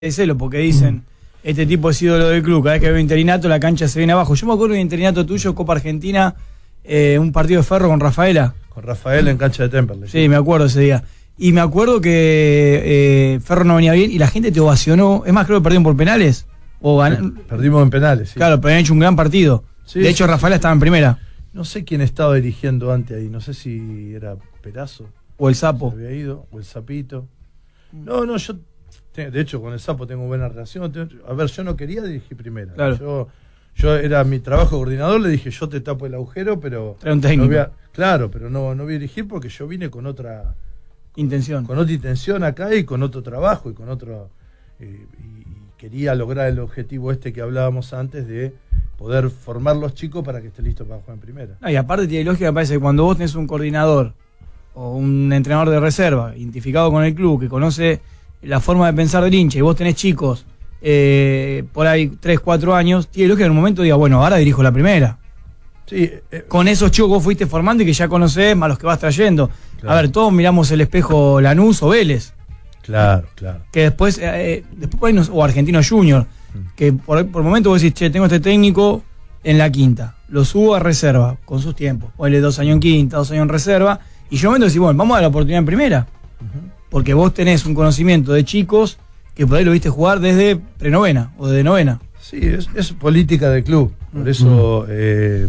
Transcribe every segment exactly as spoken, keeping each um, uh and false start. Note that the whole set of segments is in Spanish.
de celo porque dicen, este tipo es ídolo del club, cada vez que veo interinato la cancha se viene abajo. Yo me acuerdo de un interinato tuyo, Copa Argentina, eh, un partido de Ferro con Rafaela. Con Rafaela en cancha de Temperley. Sí, me acuerdo ese día. Y me acuerdo que eh, Ferro no venía bien y la gente te ovacionó. Es más, creo que perdieron por penales. O ganan... Perdimos en penales, sí. Claro, pero habían hecho un gran partido. Sí, de hecho, sí, Rafaela estaba en primera. No sé quién estaba dirigiendo antes ahí, no sé si era Perazo. O el Sapo. Se había ido, o el Sapito. No, no, yo, de hecho, con el Sapo tengo buena relación. A ver, yo no quería dirigir primera. Claro. Yo, yo era mi trabajo coordinador, le dije, yo te tapo el agujero, pero... Trae un técnico. No voy a, claro, pero no, no voy a dirigir porque yo vine con otra... Intención. Con otra intención acá y con otro trabajo y con otro... Eh, y, y quería lograr el objetivo este que hablábamos antes de poder formar los chicos para que esté listo para jugar en primera. Ah, y aparte tiene lógica, me parece que cuando vos tenés un coordinador o un entrenador de reserva identificado con el club, que conoce la forma de pensar del hincha, y vos tenés chicos eh, por ahí tres, cuatro años, tiene lógica que en un momento diga, bueno, ahora dirijo la primera. Sí, eh, con esos chicos vos fuiste formando y que ya conocés, más los que vas trayendo. Claro. A ver, todos miramos el espejo Lanús o Vélez. Claro, claro. Que después, eh, después nos, o Argentino Junior, mm. que por, por momento vos decís, che, tengo este técnico en la quinta, lo subo a reserva, con sus tiempos. Ponle dos años en quinta, dos años en reserva. Y yo me momento decís, bueno, vamos a dar la oportunidad en primera. Uh-huh. Porque vos tenés un conocimiento de chicos que por ahí lo viste jugar desde prenovena o de novena. Sí, es, es política del club. Por eso, uh-huh. eh,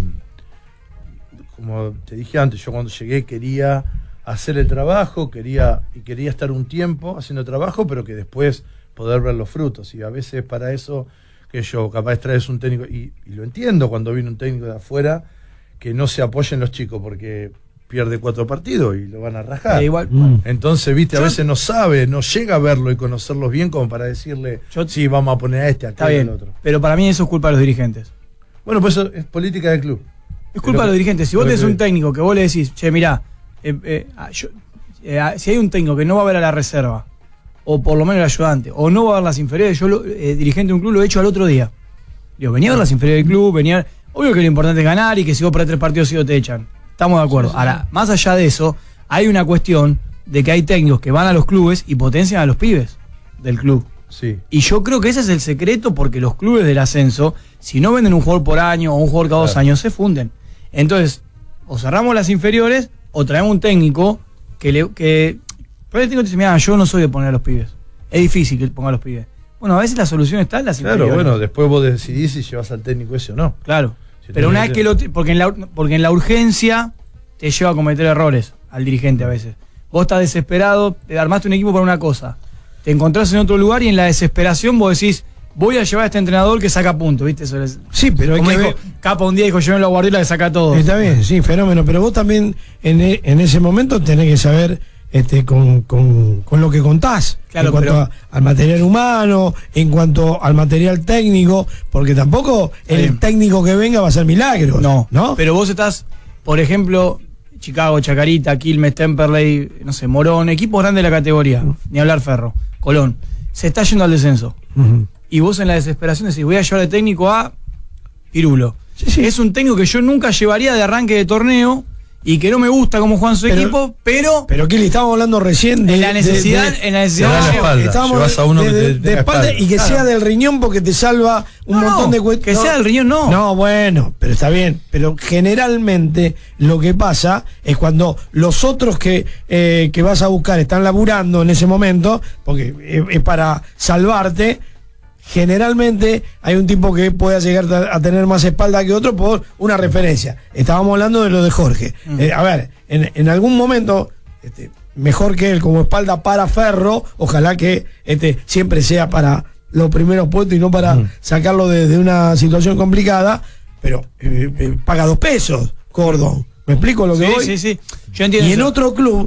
como te dije antes, yo cuando llegué quería hacer el trabajo, quería y quería estar un tiempo haciendo trabajo, pero que después poder ver los frutos. Y a veces para eso, que yo capaz traes un técnico, y, y lo entiendo cuando viene un técnico de afuera, que no se apoyen los chicos, porque pierde cuatro partidos y lo van a rajar. Eh, igual, mm. Entonces, viste, a yo, veces no sabe, no llega a verlo y conocerlos bien como para decirle, yo, sí, vamos a poner a este, a aquel, al otro. Pero para mí eso es culpa de los dirigentes. Bueno, pues eso es política del club. Es culpa pero, de los dirigentes. Si vos tenés un técnico que vos le decís, che, mirá, eh, eh, yo, eh, si hay un técnico que no va a ver a la reserva, o por lo menos el ayudante, o no va a ver las inferiores, yo, lo, eh, dirigente de un club, lo he hecho al otro día. Digo, venía a ver las inferiores del club, venía... Obvio que lo importante es ganar y que si vos para tres partidos seguidos te echan. Estamos de acuerdo. Sí, sí. Ahora, más allá de eso, hay una cuestión de que hay técnicos que van a los clubes y potencian a los pibes del club. Sí. Y yo creo que ese es el secreto, porque los clubes del ascenso, si no venden un jugador por año o un jugador cada claro. dos años, se funden. Entonces, o cerramos las inferiores o traemos un técnico que le... Que, pero el técnico te dice, mira, yo no soy de poner a los pibes. Es difícil que ponga a los pibes. Bueno, a veces la solución está en las claro, inferiores. Claro, bueno, después vos decidís si llevas al técnico ese o no. Claro. Si pero una vez que lo... Porque en, la, porque en la urgencia te lleva a cometer errores al dirigente a veces. Vos estás desesperado, te armaste un equipo para una cosa, te encontrás en otro lugar y en la desesperación vos decís, voy a llevar a este entrenador que saca puntos, ¿viste? Eso es, sí, pero hay que dijo, ver... Capa un día dijo, llévenlo a Guardiola que saca todo. Está bien, sí, fenómeno, pero vos también en, en ese momento tenés que saber este, con, con, con lo que contás, claro, en cuanto pero... a, al material humano, en cuanto al material técnico, porque tampoco el bien. técnico que venga va a hacer milagros. No, ¿no? Pero vos estás, por ejemplo, Chicago, Chacarita, Quilmes, Temperley, no sé, Morón, equipos grandes de la categoría, uh-huh. ni hablar Ferro, Colón, se está yendo al descenso. Uh-huh. Y vos en la desesperación decís, voy a llevar de técnico a Pirulo. Sí, sí. Es un técnico que yo nunca llevaría de arranque de torneo y que no me gusta cómo juegan su pero, equipo, pero... Pero Kili, estábamos hablando recién de... En la necesidad... De, de, en la necesidad de la espalda. Estamos a uno de, que de, te, de espalda, espalda y que claro. sea del riñón porque te salva un no, montón de cuestiones. Que no, sea del riñón, no. No, bueno, pero está bien. Pero generalmente lo que pasa es cuando los otros que, eh, que vas a buscar están laburando en ese momento, porque es, es para salvarte... Generalmente hay un tipo que pueda llegar a tener más espalda que otro por una referencia. Estábamos hablando de lo de Jorge. Mm. Eh, a ver, en, en algún momento, este, mejor que él como espalda para Ferro, ojalá que este, siempre sea para los primeros puestos y no para mm. sacarlo de, de una situación complicada, pero eh, eh, paga dos pesos, Cordón. ¿Me explico lo que sí, voy? Sí, sí, Yo entiendo. Y eso. En otro club,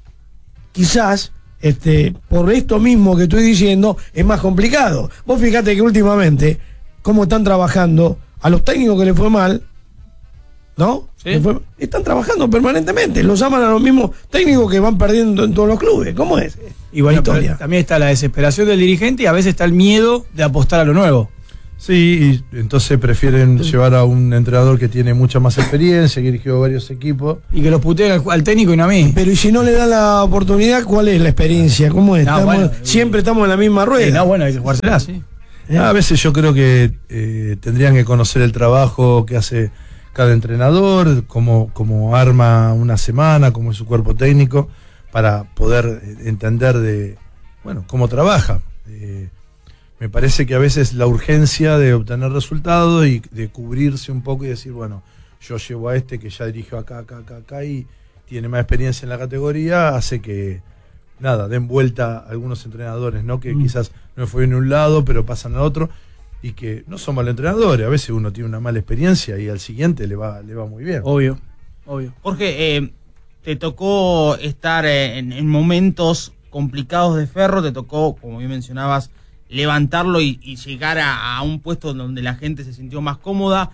quizás... Este, por esto mismo que estoy diciendo, es más complicado. Vos fíjate que últimamente, cómo están trabajando a los técnicos que les fue mal, ¿no? ¿Sí? Fue, están trabajando permanentemente. Los llaman a los mismos técnicos que van perdiendo en todos los clubes. ¿Cómo es? Y bueno, también está la desesperación del dirigente y a veces está el miedo de apostar a lo nuevo. Sí, y entonces prefieren llevar a un entrenador que tiene mucha más experiencia, que dirigió varios equipos. Y que los puteen al, al técnico y no a mí. Pero y si no le da la oportunidad, ¿cuál es la experiencia? ¿Cómo es? No, Estamos- bueno, siempre estamos en la misma rueda. Eh, no, bueno, hay que jugársela, sí. ¿Eh? A veces yo creo que eh, tendrían que conocer el trabajo que hace cada entrenador, cómo, cómo arma una semana, cómo es su cuerpo técnico, para poder eh, entender de, bueno, cómo trabaja. Eh, me parece que a veces la urgencia de obtener resultados y de cubrirse un poco y decir, bueno, yo llevo a este que ya dirigió acá, acá, acá, acá y tiene más experiencia en la categoría, hace que, nada, den vuelta a algunos entrenadores, ¿no? Que mm. quizás no fue en un lado, pero pasan a otro, y que no son malos entrenadores. A veces uno tiene una mala experiencia y al siguiente le va, le va muy bien. Obvio, obvio. Jorge, eh, te tocó estar eh, en, en momentos complicados de Ferro, te tocó, como bien mencionabas, levantarlo y, y llegar a, a un puesto donde la gente se sintió más cómoda.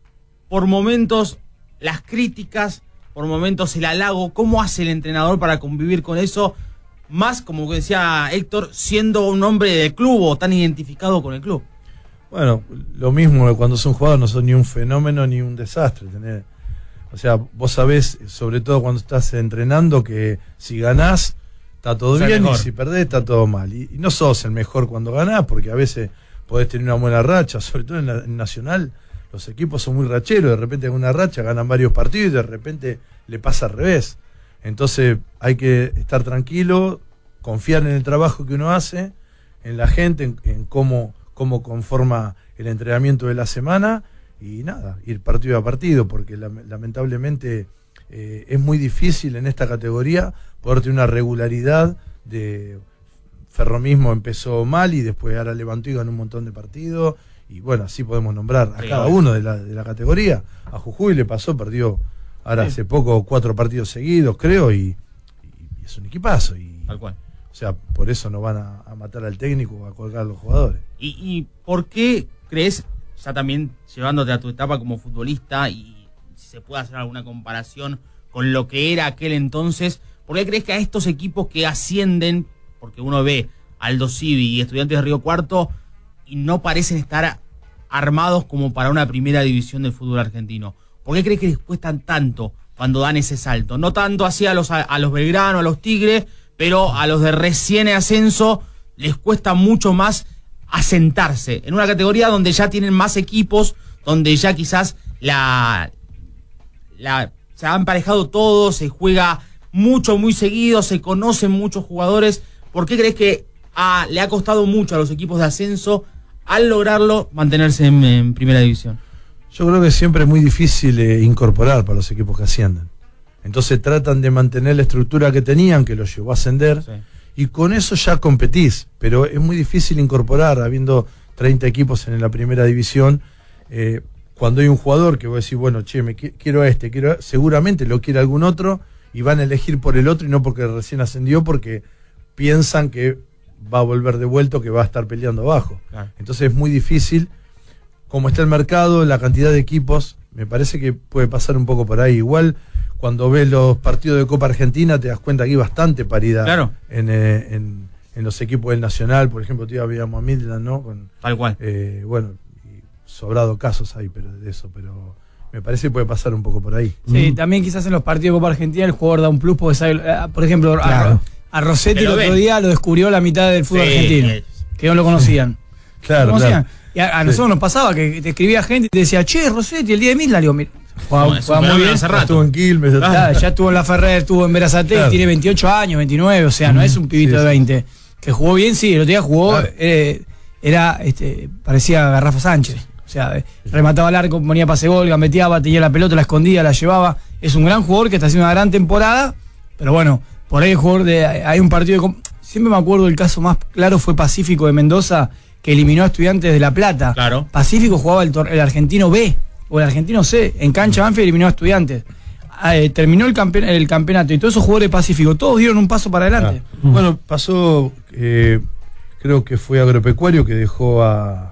Por momentos, las críticas, por momentos el halago, ¿cómo hace el entrenador para convivir con eso? Más, como decía Héctor, siendo un hombre del club o tan identificado con el club. Bueno, lo mismo que cuando sos un jugador, no sos ni un fenómeno ni un desastre. Tenés, o sea, vos sabés, sobre todo cuando estás entrenando, que si ganás, está todo bien, y si perdés, está todo mal. Y, y no sos el mejor cuando ganás, porque a veces podés tener una buena racha, sobre todo en, la, en Nacional, los equipos son muy racheros, de repente en una racha ganan varios partidos y de repente le pasa al revés. Entonces hay que estar tranquilo, confiar en el trabajo que uno hace, en la gente, en, en cómo, cómo conforma el entrenamiento de la semana y nada, ir partido a partido, porque la, lamentablemente eh, es muy difícil en esta categoría poder tener una regularidad. De Ferro mismo empezó mal y después ahora levantó y ganó un montón de partidos, y bueno, así podemos nombrar a sí, cada uno de la, de la categoría. A Jujuy le pasó, perdió ahora sí. hace poco cuatro partidos seguidos, creo, y, y es un equipazo. Y, Tal cual. O sea, por eso no van a, a matar al técnico o a colgar a los jugadores. ¿Y, y por qué crees, ya también llevándote a tu etapa como futbolista, y si se puede hacer alguna comparación con lo que era aquel entonces, por qué crees que a estos equipos que ascienden, porque uno ve Aldo Civi y Estudiantes de Río Cuarto, y no parecen estar armados como para una primera división del fútbol argentino? ¿Por qué crees que les cuestan tanto cuando dan ese salto? No tanto así a los, a, a los Belgrano, a los Tigres, pero a los de recién ascenso les cuesta mucho más asentarse en una categoría donde ya tienen más equipos, donde ya quizás la, la se han emparejado todo, se juega mucho, muy seguido, se conocen muchos jugadores. ¿Por qué crees que ah, le ha costado mucho a los equipos de ascenso, al lograrlo, mantenerse en, en primera división? Yo creo que siempre es muy difícil eh, incorporar para los equipos que ascienden. Entonces tratan de mantener la estructura que tenían, que los llevó a ascender, sí. y con eso ya competís. Pero es muy difícil incorporar, habiendo treinta equipos en la primera división, eh, cuando hay un jugador que vos decís, bueno, che, me qu- quiero a este, quiero a... seguramente lo quiere algún otro, y van a elegir por el otro y no porque recién ascendió, porque piensan que va a volver de vuelta, que va a estar peleando abajo. Claro. Entonces es muy difícil. Como está el mercado, la cantidad de equipos, me parece que puede pasar un poco por ahí. Igual, cuando ves los partidos de Copa Argentina, te das cuenta que hay bastante paridad claro. en, eh, en, en los equipos del Nacional. Por ejemplo, tío, veíamos a Midland, ¿no? Con, Tal cual. Eh, bueno, y sobrado casos hay pero de eso, pero me parece que puede pasar un poco por ahí. Sí, mm. también quizás en los partidos de Copa Argentina el jugador da un plus, porque sabe, por ejemplo, claro. a, a Rossetti el otro ven. día lo descubrió la mitad del fútbol sí, argentino, es. que no lo conocían. Claro, ¿Lo conocían? claro. Y a, a nosotros sí. nos pasaba que te escribía gente y te decía, che, Rossetti, el día de Midland, le digo, mira, jugaba, bueno, jugaba muy bien. Estuvo en Quilmes. Claro, ya estuvo en La Ferrer, estuvo en Berazategui, claro. tiene veintiocho años, veintinueve, o sea, no mm, es un pibito sí, de veinte. Que jugó bien, sí, el otro día jugó, claro. eh, era, este, parecía Garrafa Sánchez. O sea, remataba al arco, ponía pase gol, gambeteaba, tenía la pelota, la escondía, la llevaba. Es un gran jugador que está haciendo una gran temporada, pero bueno, por ahí el jugador de, hay un partido de, siempre me acuerdo el caso más claro fue Pacífico de Mendoza, que eliminó a Estudiantes de La Plata. Claro. Pacífico jugaba el, el argentino B o el argentino C, en cancha Banfield eliminó a Estudiantes. Eh, terminó el, campe el campeonato y todos esos jugadores de Pacífico, todos dieron un paso para adelante. Ah. Mm. Bueno, pasó, eh, creo que fue Agropecuario que dejó a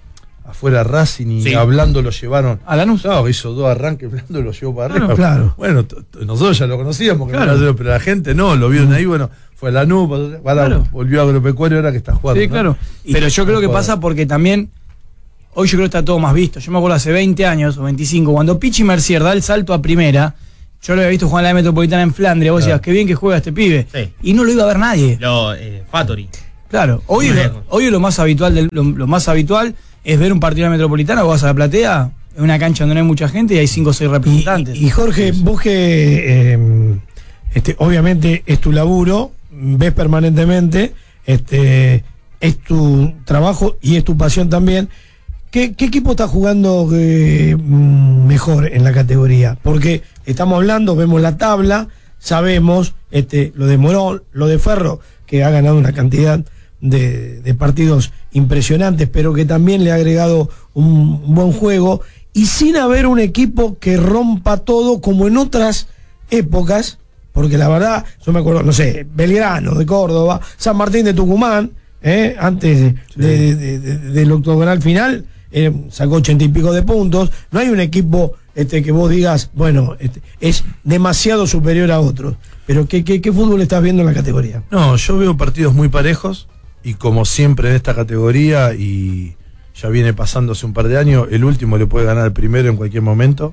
afuera Racing y sí. hablando lo llevaron a Lanús. No, hizo dos arranques, hablando lo llevó para claro, arriba. Claro. Bueno, nosotros ya lo conocíamos, claro. no, pero la gente no, lo vieron mm. ahí, bueno, fue a Lanús, ahora claro. volvió a Agropecuario ahora que está jugando. Sí, ¿no? claro. Y pero yo creo que pasa porque también hoy yo creo que está todo más visto. Yo me acuerdo hace veinte años o veinticinco, cuando Pichi Mercier da el salto a primera, yo lo había visto jugar en la Metropolitana en Flandria, vos claro. decías, qué bien que juega este pibe. Sí. Y no lo iba a ver nadie. Lo, eh, Fattori. Claro, hoy, no lo, hoy lo más habitual del, lo, lo más habitual es ver un partido de la Metropolitana, vos vas a la platea, en una cancha donde no hay mucha gente y hay cinco o seis representantes. Y, y Jorge, sí. vos que eh, este, obviamente es tu laburo, ves permanentemente, este, es tu trabajo y es tu pasión también. ¿Qué, qué equipo está jugando eh, mejor en la categoría? Porque estamos hablando, vemos la tabla, sabemos este, lo de Morón, lo de Ferro, que ha ganado una cantidad de, de partidos impresionantes, pero que también le ha agregado un, un buen juego, y sin haber un equipo que rompa todo como en otras épocas, porque la verdad, yo me acuerdo, no sé, Belgrano de Córdoba, San Martín de Tucumán, eh, antes de, sí. de, de, de, del octogonal final, eh, sacó ochenta y pico de puntos. No hay un equipo este, que vos digas, bueno, este, es demasiado superior a otros. Pero ¿qué, qué, ¿qué fútbol estás viendo en la categoría? No, yo veo partidos muy parejos, y como siempre en esta categoría, y ya viene pasando hace un par de años, el último le puede ganar al primero en cualquier momento.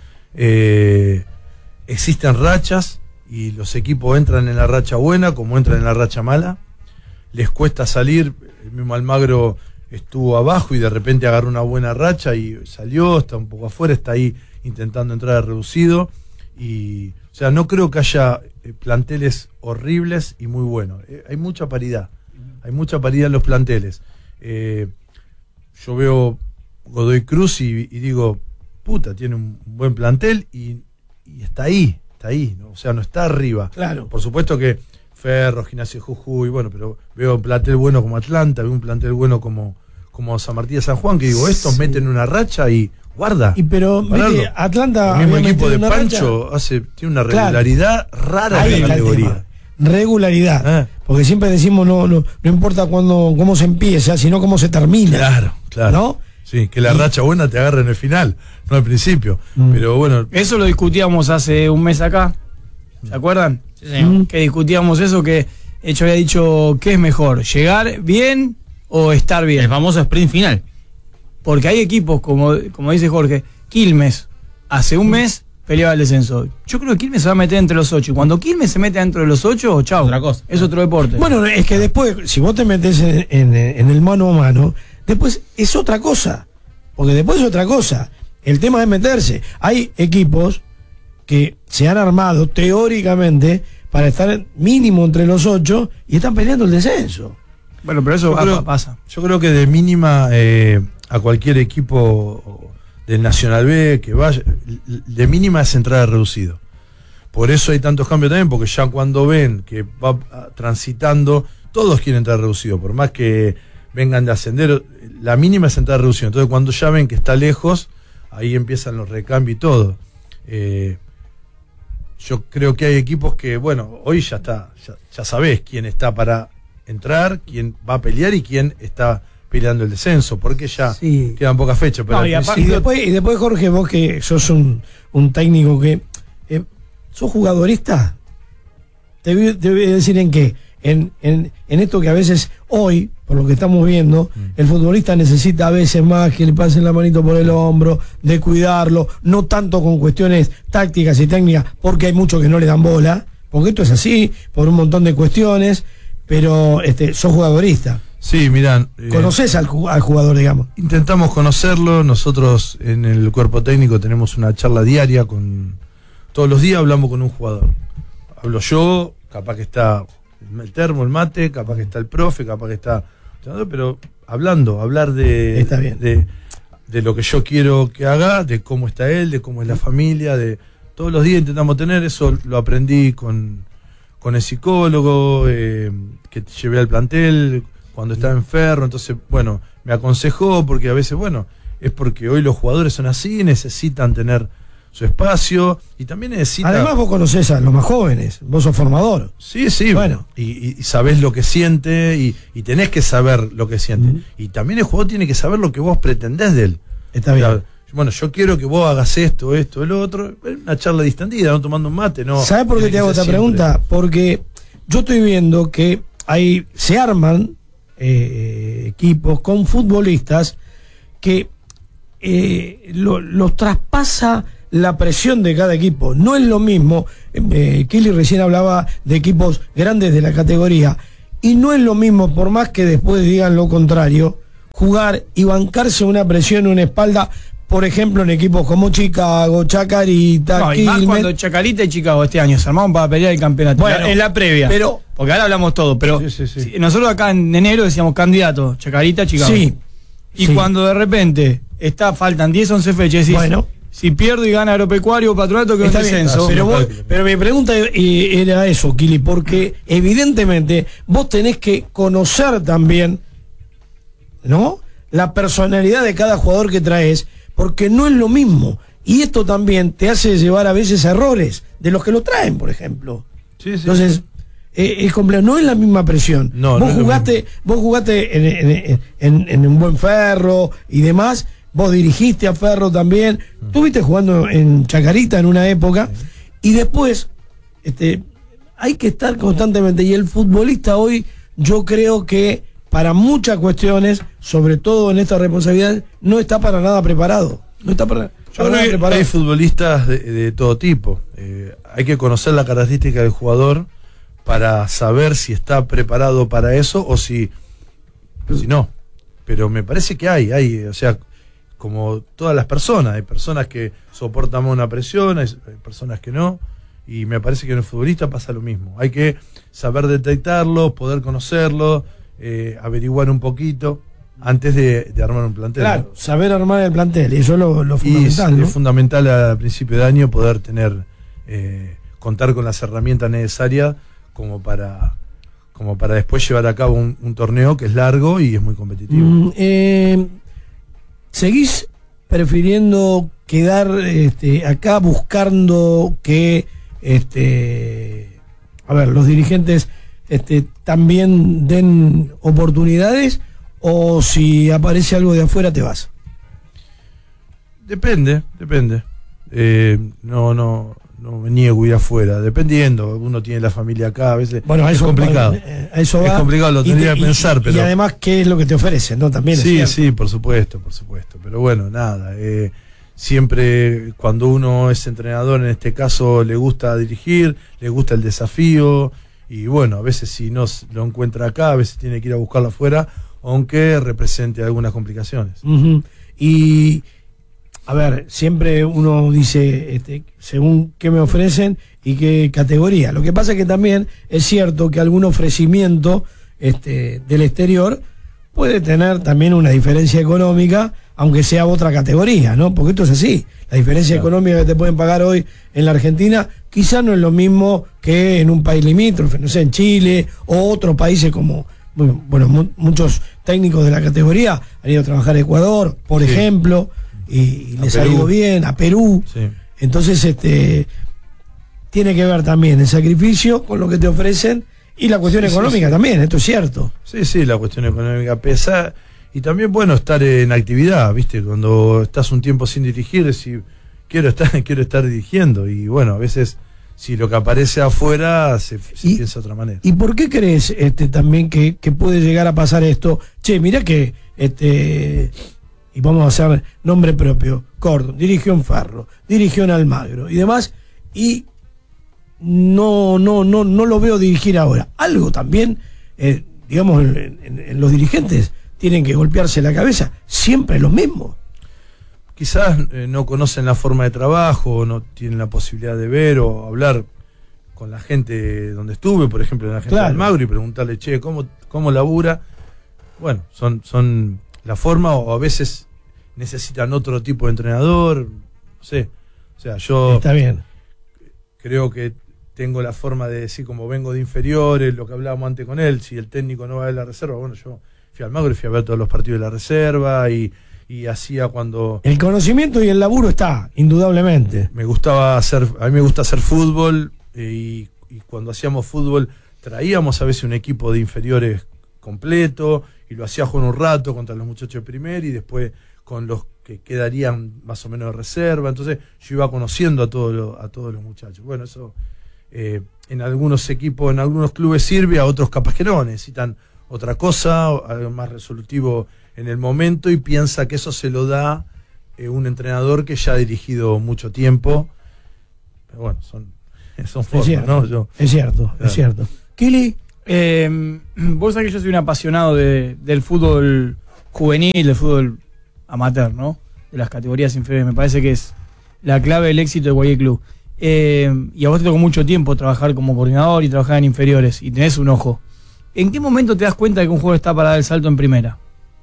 Eh, existen rachas, y los equipos entran en la racha buena como entran en la racha mala. Les cuesta salir. El mismo Almagro estuvo abajo y de repente agarró una buena racha y salió, está un poco afuera, está ahí intentando entrar a reducido. Y, o sea, no creo que haya planteles horribles y muy buenos. Eh, hay mucha paridad, hay mucha paridad en los planteles. Eh, yo veo Godoy Cruz y, y digo, puta, tiene un buen plantel y, y está ahí, está ahí, ¿no? O sea, no está arriba. Claro. Por supuesto que Ferro, Gimnasia de Jujuy, bueno, pero veo un plantel bueno como Atlanta, veo un plantel bueno como, como San Martín de San Juan, que digo, estos sí. meten una racha y guarda. Y pero viste, Atlanta, el mismo equipo de Pancho racha, hace, tiene una regularidad claro. rara en la categoría. Regularidad, eh. porque siempre decimos no, no, no importa cuándo, cómo se empieza, sino cómo se termina. Claro, claro. ¿No? Sí, que la y... racha buena te agarre en el final, no al principio. Mm. Pero bueno. Eso lo discutíamos hace un mes acá. ¿Se acuerdan? Sí, señor. Que discutíamos eso, que yo había dicho, ¿qué es mejor? ¿Llegar bien o estar bien? El famoso sprint final. Porque hay equipos, como, como dice Jorge, Quilmes, hace un mes peleaba el descenso. Yo creo que Quilmes se va a meter entre los ocho. Y cuando Quilmes se mete dentro de los ocho, chau, otra cosa. Es otro deporte. Bueno, es que después, si vos te metes en, en, en el mano a mano, después es otra cosa. Porque después es otra cosa. El tema es meterse. Hay equipos que se han armado teóricamente para estar mínimo entre los ocho y están peleando el descenso. Bueno, pero eso yo creo, pasa. Yo creo que de mínima eh, a cualquier equipo del Nacional B que vaya, de mínima es entrar reducido. Por eso hay tantos cambios también, porque ya cuando ven que va transitando, todos quieren entrar reducido, por más que vengan de ascender, la mínima es entrar reducido. Entonces cuando ya ven que está lejos, ahí empiezan los recambios y todo. Eh, Yo creo que hay equipos que, bueno, hoy ya está, ya, ya sabés quién está para entrar, quién va a pelear y quién está peleando el descenso, porque ya sí. quedan pocas fechas. Pero no, y, y, después, y después, Jorge, vos que sos un, un técnico que... Eh, ¿sos jugadorista? Te voy, te voy a decir en qué. En, en, en esto que a veces, hoy, por lo que estamos viendo, mm. el futbolista necesita a veces más que le pasen la manito por el hombro, de cuidarlo, no tanto con cuestiones tácticas y técnicas, porque hay muchos que no le dan bola, porque esto es así, por un montón de cuestiones, pero este, sos jugadorista. Sí, mirá. Eh, ¿Conocés al, al jugador, digamos? Intentamos conocerlo, nosotros en el cuerpo técnico tenemos una charla diaria, con todos los días hablamos con un jugador. Hablo yo, capaz que está el termo, el mate, capaz que está el profe, capaz que está... Pero hablando, hablar de, está bien. de, de lo que yo quiero que haga, de cómo está él, de cómo es la familia, de todos los días intentamos tener, eso lo aprendí con, con el psicólogo eh, que llevé al plantel cuando estaba enfermo, entonces, bueno, me aconsejó porque a veces, bueno, es porque hoy los jugadores son así, necesitan tener su espacio y también necesita... Además vos conocés a los más jóvenes, vos sos formador. Sí, sí, bueno. Y, y sabés lo que siente y, y tenés que saber lo que siente. Uh-huh. Y también el jugador tiene que saber lo que vos pretendés de él. Está bien. O sea, bueno, yo quiero que vos hagas esto, esto, lo otro. Una charla distendida, no tomando un mate, no. ¿Sabés por qué te hago esta siempre. pregunta? Porque yo estoy viendo que hay, se arman eh, equipos con futbolistas que eh, lo, los traspasa la presión de cada equipo. No es lo mismo, eh, Kili recién hablaba de equipos grandes de la categoría, y no es lo mismo, por más que después digan lo contrario, jugar y bancarse una presión en una espalda, por ejemplo, en equipos como Chicago, Chacarita, no, y más cuando Chacarita y Chicago este año se armaron para pelear el campeonato. Bueno, en la previa. Pero, porque ahora hablamos todo, pero sí, sí, sí. Si, nosotros acá en enero decíamos candidato, Chacarita, Chicago. Sí. Y sí. cuando de repente está, faltan diez, once fechas, decís, bueno, si pierdo y gana Agropecuario o Patronato, que es un descenso. Pero, vos, pero mi pregunta era eso, Kili, porque evidentemente vos tenés que conocer también, ¿no?, la personalidad de cada jugador que traes, porque no es lo mismo. Y esto también te hace llevar a veces errores de los que lo traen, por ejemplo. Sí, sí. Entonces, eh, es complejo, no es la misma presión. No, vos, no jugaste, vos jugaste en, en, en, en un buen Ferro y demás, vos dirigiste a Ferro también, mm. estuviste jugando en Chacarita en una época, sí. y después este, hay que estar constantemente. Y el futbolista hoy, yo creo que para muchas cuestiones, sobre todo en esta responsabilidad, no está para nada preparado. No está para, para nada hay, preparado. Hay futbolistas de, de todo tipo. Eh, hay que conocer la característica del jugador para saber si está preparado para eso o si, si no. Pero me parece que hay, hay, o sea, como todas las personas, hay personas que soportan una presión, hay, hay personas que no, y me parece que en el futbolista pasa lo mismo. Hay que saber detectarlo, poder conocerlo, eh, averiguar un poquito antes de, de armar un plantel. Claro, ¿no? saber armar el plantel, eso es lo, lo fundamental. Y es, ¿no? es fundamental a principio de año poder tener, eh, contar con las herramientas necesarias como para, como para después llevar a cabo un, un torneo que es largo y es muy competitivo. Mm, eh, ¿Seguís prefiriendo quedar este, acá buscando que este, a ver, los dirigentes este, también den oportunidades, o si aparece algo de afuera te vas? Depende, depende. Eh, no, no, no me niego a ir afuera, dependiendo. Uno tiene la familia acá, a veces bueno, a eso, es complicado. A eso va, es complicado, lo tendría te, que pensar, y, pero. Y además, ¿qué es lo que te ofrecen? ¿No? También sí, es sí, por supuesto, por supuesto. Pero bueno, nada. Eh, siempre cuando uno es entrenador, en este caso, le gusta dirigir, le gusta el desafío. Y bueno, a veces si no lo encuentra acá, a veces tiene que ir a buscarlo afuera, aunque represente algunas complicaciones. Uh-huh. Y, a ver, siempre uno dice, este, según qué me ofrecen y qué categoría. Lo que pasa es que también es cierto que algún ofrecimiento este, del exterior puede tener también una diferencia económica, aunque sea otra categoría, ¿no? Porque esto es así. La diferencia claro. económica que te pueden pagar hoy en la Argentina quizás no es lo mismo que en un país limítrofe, no sé, en Chile o otros países como, bueno, mu- muchos técnicos de la categoría han ido a trabajar a Ecuador, por sí. ejemplo, y, y les Perú. ha ido bien, a Perú. Sí. Entonces, este, tiene que ver también el sacrificio con lo que te ofrecen y la cuestión sí, económica sí, sí. también, esto es cierto. Sí, sí, la cuestión económica pesa. Y también, bueno, estar en actividad, ¿viste? Cuando estás un tiempo sin dirigir, decir, quiero estar, quiero estar dirigiendo. Y bueno, a veces, si lo que aparece afuera, se, se y, piensa de otra manera. ¿Y por qué crees este, también que, que puede llegar a pasar esto? Che, mirá que, este, y vamos a hacer nombre propio, Cordon, dirigió en Ferro, dirigió en Almagro y demás, y no, no, no, no lo veo dirigir ahora. Algo también, eh, digamos, en, en, en los dirigentes tienen que golpearse la cabeza, siempre lo mismo. Quizás eh, no conocen la forma de trabajo, no tienen la posibilidad de ver o hablar con la gente donde estuve, por ejemplo, en la gente claro. de Almagro, y preguntarle, che, ¿cómo, cómo labura? Bueno, son, son la forma, o a veces necesitan otro tipo de entrenador, no sé. O sea, yo Está bien. creo que tengo la forma de decir, como vengo de inferiores, lo que hablábamos antes con él, si el técnico no va a ver la reserva, bueno, yo fui al Almagro y fui a ver todos los partidos de la reserva y, y hacía cuando... El conocimiento y el laburo está, indudablemente. Me gustaba hacer, a mí me gusta hacer fútbol y, y cuando hacíamos fútbol traíamos a veces un equipo de inferiores completo y lo hacía jugar un rato contra los muchachos de primer y después con los que quedarían más o menos de reserva. Entonces yo iba conociendo a todos los, a todos los muchachos. Bueno, eso eh, en algunos equipos, en algunos clubes sirve, a otros capaz que no, necesitan otra cosa, algo más resolutivo en el momento, y piensa que eso se lo da eh, un entrenador que ya ha dirigido mucho tiempo. Pero bueno, son, son formas, es cierto, ¿no? Yo, es cierto, claro. es cierto. Kili, eh, vos sabés que yo soy un apasionado de, del fútbol juvenil, del fútbol amateur, ¿no? De las categorías inferiores. Me parece que es la clave del éxito de cualquier club. Eh, y a vos te tocó mucho tiempo trabajar como coordinador y trabajar en inferiores, y tenés un ojo. ¿En qué momento te das cuenta de que un jugador está para dar el salto en primera?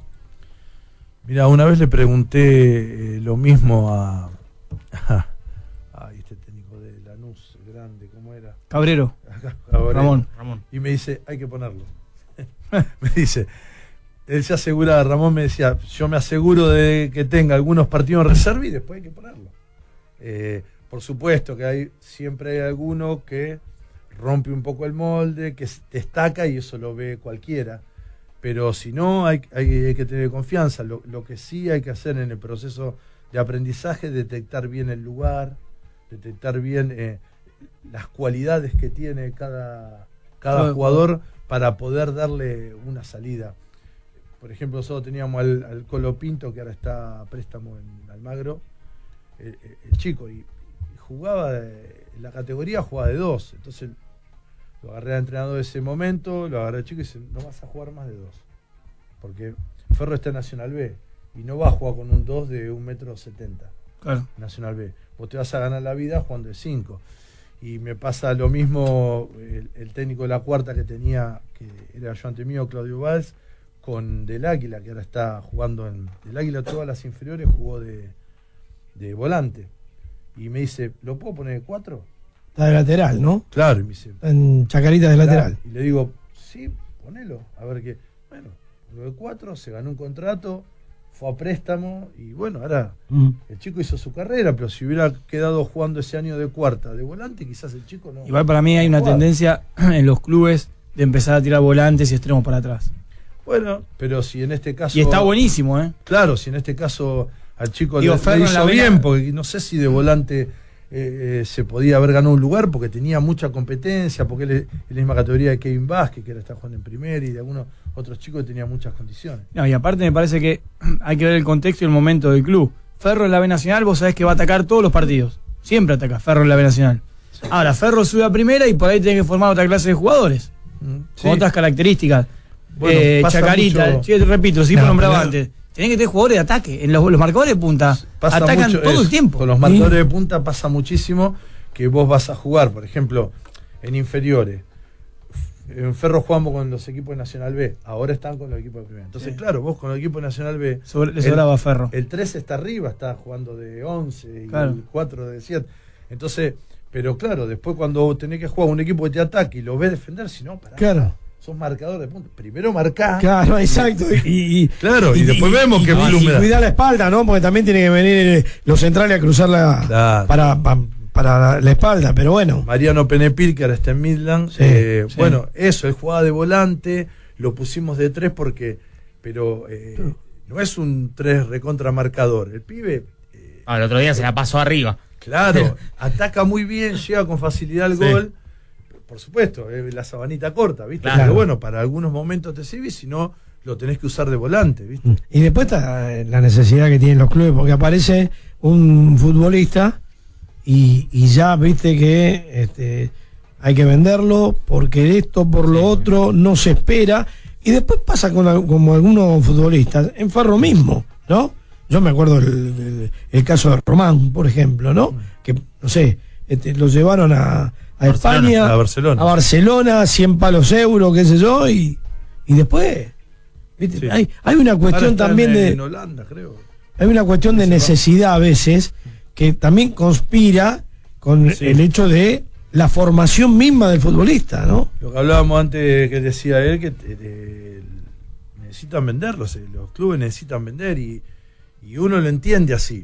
Mira, una vez le pregunté eh, lo mismo a, a, a este técnico de Lanús, grande, ¿cómo era? Cabrero. Cabrero. Ramón. Ramón. Y me dice, hay que ponerlo. Me dice, él se asegura, Ramón me decía, yo me aseguro de que tenga algunos partidos en reserva y después hay que ponerlo. Eh, por supuesto que hay siempre hay alguno que rompe un poco el molde, que destaca y eso lo ve cualquiera. Pero si no, hay, hay, hay que tener confianza. Lo, lo que sí hay que hacer en el proceso de aprendizaje es detectar bien el lugar, detectar bien eh, las cualidades que tiene cada, cada jugador para poder darle una salida. Por ejemplo, nosotros teníamos al, al Colo Pinto, que ahora está a préstamo en Almagro, el, el chico, y, y jugaba de, en la categoría, jugaba de dos. Entonces lo agarré al entrenador de ese momento, lo agarré al chico y dice, no vas a jugar más de dos. Porque Ferro está en Nacional B y no va a jugar con un dos de un metro setenta. Claro. Nacional B. Vos te vas a ganar la vida jugando de cinco. Y me pasa lo mismo el, el técnico de la cuarta que tenía, que era ayudante mío, Claudio Valls, con Del Águila, que ahora está jugando en Del Águila, todas las inferiores jugó de, de volante. Y me dice, ¿lo puedo poner de cuatro? Está de lateral, ¿no? Claro, y me dice, en Chacarita de claro. lateral. Y le digo, sí, ponelo, a ver qué. Bueno, lo de cuatro, se ganó un contrato, fue a préstamo y bueno, ahora mm. el chico hizo su carrera, pero si hubiera quedado jugando ese año de cuarta, de volante, quizás el chico no. Igual para mí hay una jugar. tendencia en los clubes de empezar a tirar volantes y extremos para atrás. Bueno, pero si en este caso... Y está buenísimo, ¿eh? Claro, si en este caso al chico Digo, le, le hizo bien, vena... porque no sé si de volante eh, eh, se podía haber ganado un lugar, porque tenía mucha competencia, porque él es la misma categoría de Kevin Vázquez, que ahora está jugando en primera, y de algunos otros chicos que tenían muchas condiciones. No, y aparte me parece que hay que ver el contexto y el momento del club. Ferro en la B Nacional, vos sabés que va a atacar todos los partidos. Siempre ataca Ferro en la B Nacional. Sí. Ahora, Ferro sube a primera y por ahí tiene que formar otra clase de jugadores. Mm, sí. Con otras características. Bueno, eh, Chacarita, mucho... sí, repito, sí, no, nombraba pero... antes. Tenés que tener jugadores de ataque. En los, los marcadores de punta pasa atacan todo eso. El tiempo. Con los marcadores ¿Sí? de punta pasa muchísimo que vos vas a jugar, por ejemplo, en inferiores. En Ferro jugamos con los equipos de Nacional B, ahora están con los equipos de primera. Entonces, sí. claro, vos con los equipos de Nacional B. Sobre, le sobraba el, Ferro. El tres está arriba, está jugando de once claro. y el cuatro de siete. Entonces, pero claro, después cuando tenés que jugar un equipo que te ataque y lo ves defender, si no, pará. Claro. Sos marcador de puntos. Primero marcá. Claro, exacto. Y, y claro, y, y después y, vemos y, que y, y cuidar la espalda, ¿no? Porque también tiene que venir los centrales a cruzar la claro. para, para, para la espalda, pero bueno. Mariano Penepil, que ahora está en Midland. Sí, eh, sí. Bueno, eso, él jugaba de volante, lo pusimos de tres porque, pero eh, sí. no es un tres recontra marcador. El pibe. Eh, ah, el otro día se la pasó arriba. Claro, ataca muy bien, llega con facilidad al sí. gol. Por supuesto, eh, la sabanita corta, ¿viste? Claro. Pero bueno, para algunos momentos te sirve, si no, lo tenés que usar de volante, ¿viste? Y después está la necesidad que tienen los clubes, porque aparece un futbolista y, y ya, viste, que este, hay que venderlo, porque esto, por lo otro, no se espera. Y después pasa con como algunos futbolistas, en Ferro mismo, ¿no? Yo me acuerdo el, el, el caso de Román, por ejemplo, ¿no? Que, no sé, este, lo llevaron a... a Barcelona, España, a Barcelona, a Barcelona, cien palos euros, qué sé yo, y, y después, ¿viste? Sí. Hay, hay una cuestión también en, de. En Holanda, creo. Hay una cuestión de necesidad a veces que también conspira con sí. el hecho de la formación misma del futbolista, ¿no? Lo que hablábamos antes, que decía él, que eh, necesitan venderlos, eh, los clubes necesitan vender y, y uno lo entiende así.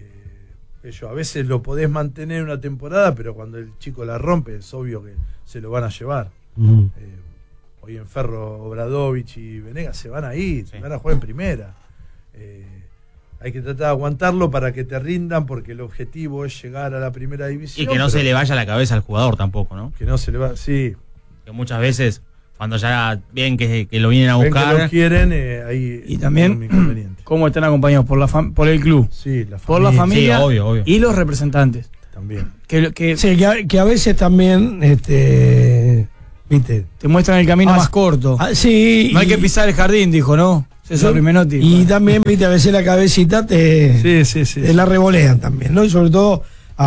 Ellos a veces lo podés mantener una temporada, pero cuando el chico la rompe es obvio que se lo van a llevar. Uh-huh. eh, hoy en Ferro, Obradovich y Venegas se van a ir, sí. se van a jugar en primera. Eh, hay que tratar de aguantarlo para que te rindan, porque el objetivo es llegar a la primera división. Y que no se le vaya la cabeza al jugador tampoco, ¿no? Que no se le va, sí. Que muchas veces, cuando ya ven que, que lo vienen a ven buscar. Que lo quieren, eh, ahí y también, cómo están acompañados por la fam- por el club, Sí, la por la familia familia Sí, obvio, obvio. y los representantes. también. Que, que Sí, que, a- que a veces también, este, viste. te muestran el camino Ah, más corto. Ah, sí. No hay y- que pisar el jardín, dijo, ¿no? César Rimenotti. Y también, viste, a veces la cabecita te, Sí, sí, sí. te la revolean también, ¿no? Y sobre todo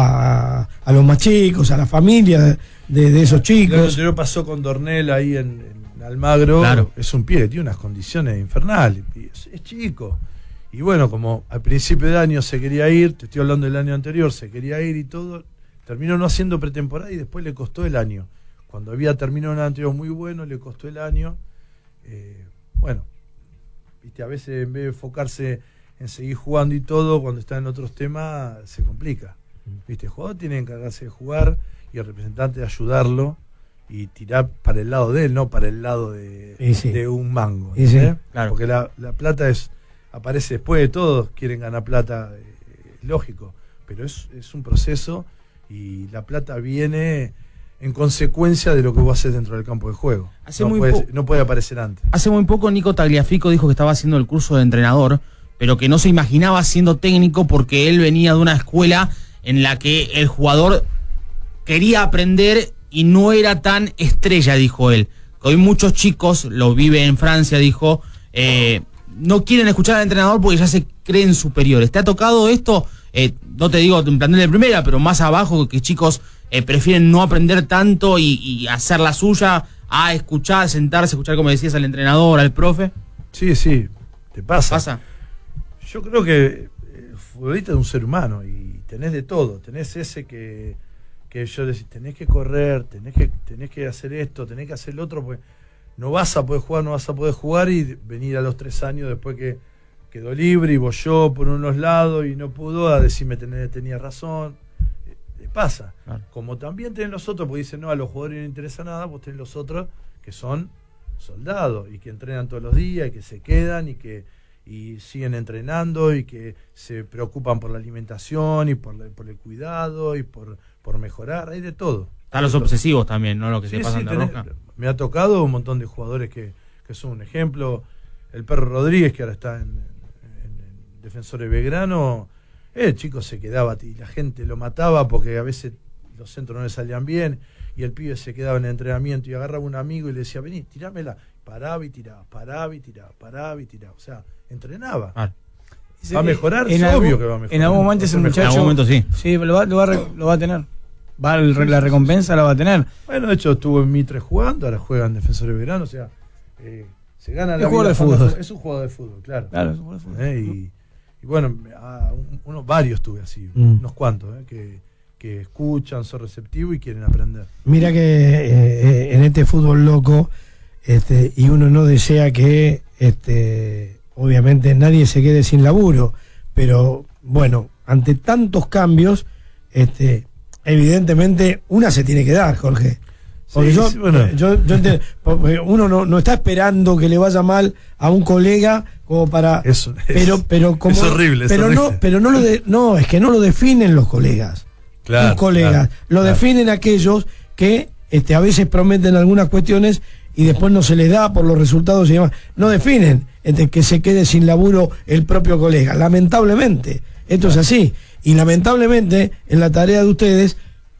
a, a los más chicos, a la familia de, de esos Lo chicos. que pasó con Dornel ahí en, en Almagro. Claro. Es un pie que tiene unas condiciones infernales. y Es, es chico. Y bueno, como al principio de año se quería ir, te estoy hablando del año anterior, se quería ir y todo, terminó no haciendo pretemporada y después le costó el año. Cuando había terminado un anterior muy bueno, le costó el año. Eh, bueno, viste, a veces en vez de enfocarse en seguir jugando y todo, cuando está en otros temas, se complica. Viste, el jugador tiene que encargarse de jugar y el representante de ayudarlo y tirar para el lado de él, no para el lado de, Y sí. de un mango. Y sí, ¿eh? claro. Porque la, la plata es aparece después de todo, quieren ganar plata, eh, lógico, pero es, es un proceso y la plata viene en consecuencia de lo que vos haces dentro del campo de juego. Hace no, muy puede, po- no puede aparecer antes. Hace muy poco Nico Tagliafico dijo que estaba haciendo el curso de entrenador, pero que no se imaginaba siendo técnico porque él venía de una escuela en la que el jugador quería aprender y no era tan estrella, dijo él. Que hoy muchos chicos, lo vive en Francia, dijo, eh, no quieren escuchar al entrenador porque ya se creen superiores. ¿Te ha tocado esto? Eh, no te digo en plantel de primera, pero más abajo, que chicos eh, prefieren no aprender tanto y, y hacer la suya a escuchar, sentarse, escuchar, como decías, al entrenador, al profe. Sí, sí, te pasa. ¿Pasa? Yo creo que el futbolista es un ser humano y tenés de todo. Tenés ese que, que yo decís, tenés que correr, tenés que, tenés que hacer esto, tenés que hacer el otro, pues no vas a poder jugar, no vas a poder jugar y venir a los tres años después que quedó libre y bolló por unos lados y no pudo a decirme tenés, tenía razón. Le pasa. Claro. Como también tenés los otros, porque dicen, no, a los jugadores no les interesa nada, vos tenés los otros que son soldados y que entrenan todos los días y que se quedan y que y siguen entrenando y que se preocupan por la alimentación y por, la- por el cuidado y por, por mejorar, hay de todo. Están los Hay de todo. obsesivos también, ¿no? Lo que Sí, se pasan sí, de tenés- rosca. me ha tocado un montón de jugadores que, que son un ejemplo. El Perro Rodríguez, que ahora está en, en, en Defensores Belgrano, el chico se quedaba y la gente lo mataba porque a veces los centros no le salían bien y el pibe se quedaba en el entrenamiento y agarraba un amigo y le decía, vení, tirámela. Paraba y tiraba, paraba y tiraba, paraba y tiraba. O sea, entrenaba. Ah, ¿Va a mejorar? En Es algún- obvio que va a mejorar. En algún momento Va a ese ser mejor. en muchacho. algún momento sí. Sí, lo va, lo va, a re- lo va a tener. Va el re- la recompensa la va a tener. Bueno, de hecho estuvo en Mitre jugando, ahora juega en Defensores Belgrano, o sea, eh, se gana Es la jugador vida de jugando fútbol. al Es un jugador de fútbol, claro. Claro, eso fue- fue- Eh, y, y bueno, a un- uno, varios tuve así, Mm. unos cuantos, eh, que, que escuchan, son receptivos y quieren aprender. Mira que eh, eh, en este fútbol loco, este, y uno no desea que, este, obviamente nadie se quede sin laburo, pero bueno, ante tantos cambios, este, evidentemente una se tiene que dar, Jorge. Porque Sí, yo, sí, bueno. yo, yo entiendo, porque uno no, no está esperando que le vaya mal a un colega como para, Eso es- pero, pero como, es horrible, es pero horrible. no, pero no lo de, no, es que no lo definen los colegas. Claro, Tus colegas. claro, lo claro. definen aquellos que este, a veces prometen algunas cuestiones y después no se les da por los resultados y demás. No definen este, que se quede sin laburo el propio colega. Lamentablemente, esto es así. Y lamentablemente, en la tarea de ustedes,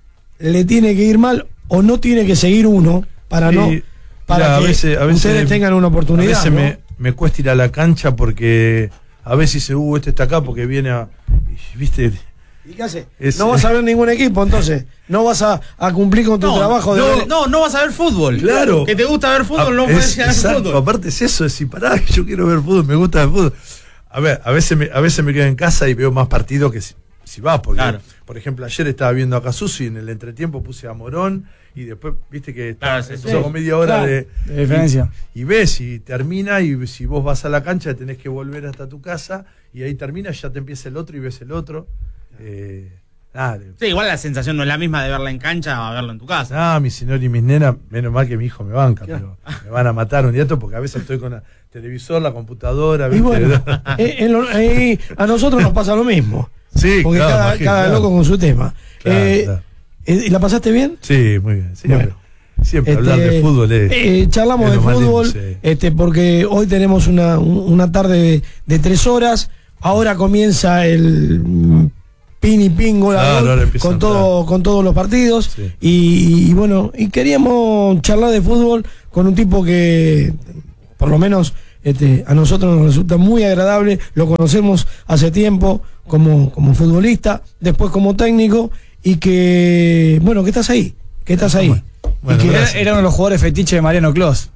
le tiene que ir mal o no tiene que seguir uno para Sí, no para mirá, a que veces- a veces ustedes tengan una oportunidad. A veces ¿no? me, me cuesta ir a la cancha porque a veces dice, uh, este está acá porque viene a. y, ¿Viste? ¿Y qué hace? Es- no vas a ver ningún equipo, entonces. No vas a, a cumplir con tu No, trabajo de no, ver- no, no vas a ver fútbol. Claro. Que te gusta ver fútbol, no Ah, puedes es- ir a ver exacto, fútbol. aparte es eso, es decir, pará, que yo quiero ver fútbol, me gusta el fútbol. A ver, a veces me, a veces me quedo en casa y veo más partidos que si, si vas, porque, Claro. por ejemplo, ayer estaba viendo a Casuso y en el entretiempo puse a Morón y después, viste que está, Claro, sí, empezó sí. con media hora Claro, de, de diferencia. Y, y ves y termina y si vos vas a la cancha tenés que volver hasta tu casa y ahí termina, ya te empieza el otro y ves el otro. Eh, nada, Sí, igual la sensación no es la misma de verla en cancha a verlo en tu casa. Ah, mi señor y mis nenas, menos mal que mi hijo me banca, pero me van a matar un día porque a veces estoy con el televisor, la computadora, Y ¿viste? bueno, eh, en lo- eh, a nosotros nos pasa lo mismo. Sí, Porque claro, cada, imagino, cada claro. loco con su tema. Claro, Eh, claro. eh, ¿Y la pasaste bien? Sí, muy bien. Siempre, Bueno. Siempre hablar de fútbol es- eh, charlamos es de lo más lindo, fútbol, sí. este, porque hoy tenemos una, un- una tarde de, de tres horas. Ahora comienza el mm, pin y pin gol a Claro, gol ahora empieza a con entrar. todo, con todos los partidos. Sí. Y, y bueno, y queríamos charlar de fútbol con un tipo que, por lo menos, este, a nosotros nos resulta muy agradable. Lo conocemos hace tiempo como, como futbolista, después como técnico, y que, bueno, que estás ahí, que estás ahí. Bueno, Y que- Era, gracias. era uno de los jugadores fetiche de Mariano Clos.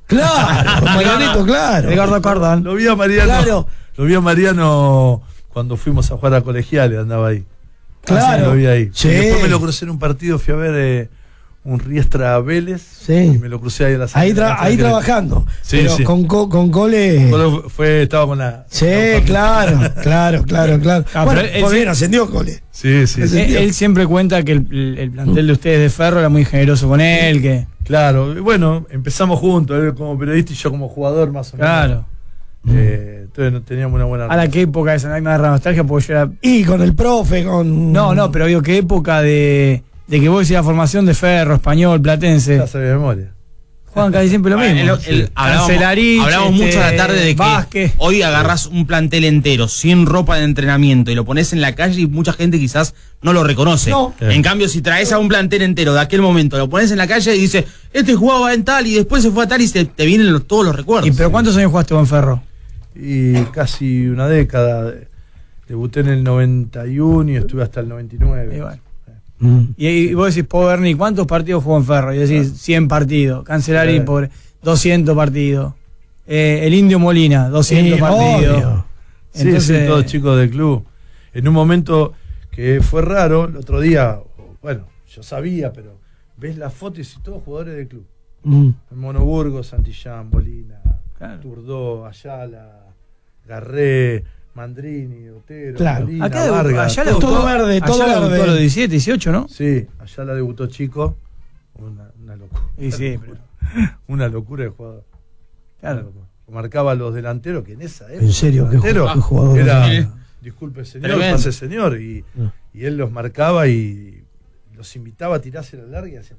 Claro, Marianito, claro. Ricardo Cardán. Lo vi a Mariano. Claro. Lo vi a Mariano cuando fuimos a jugar a colegiales, andaba ahí. Claro. Ah, sí, lo vi ahí. Sí. Y después me lo crucé en un partido, fui a ver eh, un Riestra Vélez. Sí. Y me lo crucé ahí a la Ahí, salida. tra- ahí trabajando. Sí, pero sí. con, co- con Cole. Cuando fue, estaba con la. Sí, con- claro, claro, claro, claro. Ah, bueno, pero él fue sí- bien, ascendió Cole. Sí, sí, sí. Él, él siempre cuenta que el, el- el plantel de ustedes de Ferro era muy generoso con él, que Claro. Y bueno, empezamos juntos, él como periodista y yo como jugador, más o menos. claro. Eh, entonces no teníamos una buena. A la qué época esa, a mí me agarra nostalgia porque yo era. Y con el profe, con. No, no, pero digo, qué época de, de que vos decís la formación de Ferro, Español, Platense. Ya sabía de memoria. Juegan casi siempre lo Bueno, mismo. el- el- Sí. hablábamos Cancelarich, hablábamos este, mucho a la tarde de que Vázquez. hoy agarrás un plantel entero sin ropa de entrenamiento y lo pones en la calle y mucha gente quizás no lo reconoce. No. En cambio, si traes a un plantel entero de aquel momento, lo pones en la calle y dices, este jugaba en tal y después se fue a tal y se, te vienen los- todos los recuerdos. ¿Y pero cuántos años jugaste vos en Ferro? Y casi una década. Debuté en el noventa y uno y estuve hasta el noventa y nueve. Y, bueno. Mm. y, y vos decís, Pau Berni, ¿cuántos partidos jugó en Ferro? Y decís, cien partidos. Cancelari, Sí. pobre, doscientos partidos. Eh, el Indio Molina, doscientos Sí, partidos. obvio. Sí, Entonces- sí, todos chicos del club. En un momento que fue raro, el otro día, bueno, yo sabía, pero ves las fotos y todos jugadores del club. Mm. Monoburgo, Santillán, Bolina, Claro. Turdó, Ayala, Garré, Mandrini, Otero, Claro. Molina, Acá debutó- Vargas. allá le Todo debutó- verde, allá todo le debutó verde. a los diecisiete, dieciocho, ¿no? Sí, Ayala debutó chico. Una, una locura. Y sí, pero- Una locura de jugador. Claro. Marcaba a los delanteros que en esa época. En serio, qué delantero ju- qué jugador. Era, Sí. disculpe señor, Tremendo. pase señor. Y, No. y él los marcaba y los invitaba a tirarse la larga y hacía-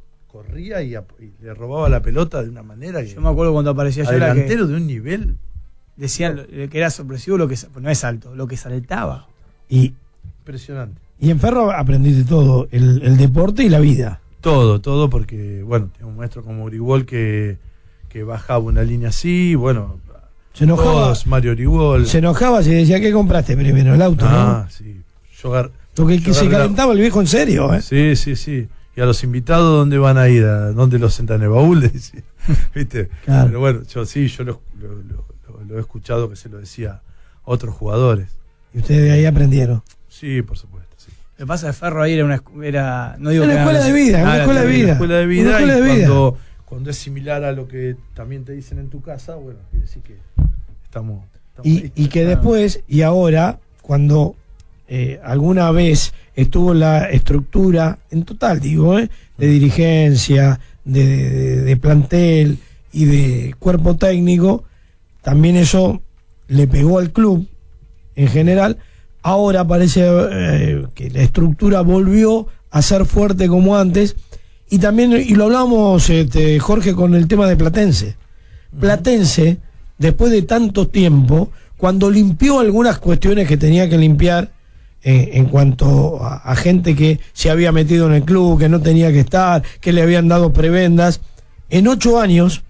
corría y, a- y le robaba la pelota de una manera que. Yo me acuerdo cuando aparecía yo era que delantero de un nivel decían lo- que era sorpresivo lo que sa- no es alto, lo que saltaba. Y, impresionante. y en Ferro aprendiste todo, el, el deporte y la vida. Todo, todo, porque, bueno, tenía un maestro como Grigol que, que bajaba una línea así, bueno, Se enojaba, todos, Mario Grigol. se enojaba si decía, ¿qué compraste primero? El auto, Ah, sí. Yo agar- ¿no? Porque que yo se agarré la- calentaba el viejo en serio, ¿eh? Sí, sí, sí. Y a los invitados, ¿dónde van a ir? ¿A dónde los sentan en el baúl? Le decía. ¿Viste? Claro. Pero bueno, yo sí, yo lo, lo- lo- lo- lo he escuchado que se lo decía a otros jugadores. Y ustedes de ahí aprendieron. Sí, por supuesto. Sí. Lo que pasa de Ferro ahí era una escu- era no digo Una que escuela era- de vida, una Ah, escuela de era vida. Una escuela de vida, Una escuela y de vida. Cuando, cuando es similar a lo que también te dicen en tu casa, bueno, quiere decir que estamos. estamos Y, ahí. y que Ah, después, y ahora, cuando eh, alguna vez estuvo la estructura, en total digo, ¿eh? de dirigencia, de, de- de plantel y de cuerpo técnico, también eso le pegó al club en general. Ahora parece eh, que la estructura volvió a ser fuerte como antes. Y también, y lo hablamos, este, Jorge, con el tema de Platense. Platense, después de tanto tiempo, cuando limpió algunas cuestiones que tenía que limpiar, eh, en cuanto a, a gente que se había metido en el club, que no tenía que estar, que le habían dado prebendas, en ocho años,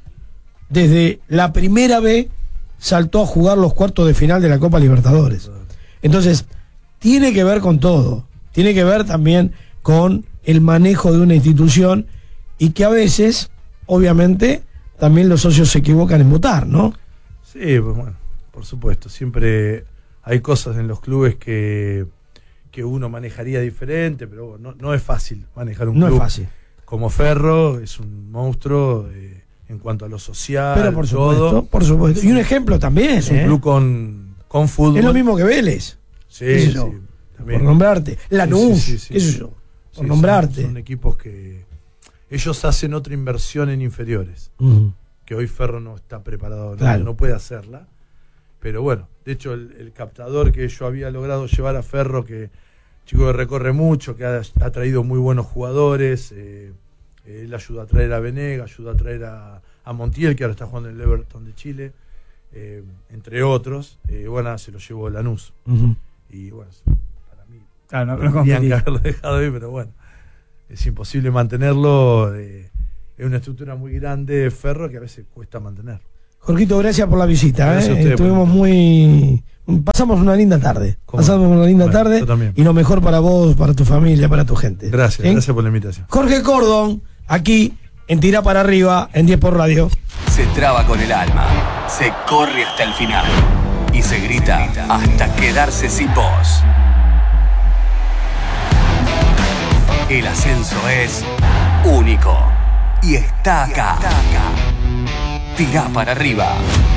desde la primera vez, saltó a jugar los cuartos de final de la Copa Libertadores. Entonces, tiene que ver con todo, tiene que ver también con el manejo de una institución y que a veces, obviamente, también los socios se equivocan en votar, ¿no? Sí, pues bueno, por supuesto. Siempre hay cosas en los clubes que, que uno manejaría diferente, pero bueno, no, no es fácil manejar un No club. es fácil. Como Ferro, es un monstruo eh, en cuanto a lo social, Pero por todo. supuesto, por supuesto. Y un ejemplo también, Es un ¿eh? club con, con fútbol. Es lo mismo que Vélez, Sí, qué sé sí, yo, también. por nombrarte. Lanús, Sí, sí, sí, qué sé sí. yo, por Sí, son- nombrarte. Son, equipos que ellos hacen otra inversión en inferiores, Ujú. que hoy Ferro no está preparado, no, Claro. no puede hacerla. Pero bueno, de hecho el, el captador que yo había logrado llevar a Ferro, que chico que recorre mucho, que ha, ha traído muy buenos jugadores, eh, Eh, él ayudó a traer a Venega, ayudó a traer a, a Montiel, que ahora está jugando en el Everton de Chile, eh, entre otros. Eh, bueno, se lo llevó Lanús. Uh-huh. Y bueno, para mí Claro, no, no tendrían competís. que haberlo dejado ahí, pero bueno, es imposible mantenerlo. Eh, es una estructura muy grande de Ferro que a veces cuesta mantener. Jorgito, gracias por la visita. Gracias ¿eh? a ustedes, Estuvimos por- muy. Pasamos una linda tarde. ¿Cómo? Pasamos una linda Bueno, tarde. yo también. Y lo mejor para vos, para tu familia, para tu gente. Gracias, ¿Sí? gracias por la invitación. Jorge Cordon, aquí en Tira para Arriba, en diez por Radio. Se traba con el alma, se corre hasta el final y se grita hasta quedarse sin voz. El ascenso es único y está acá. Tirá para arriba.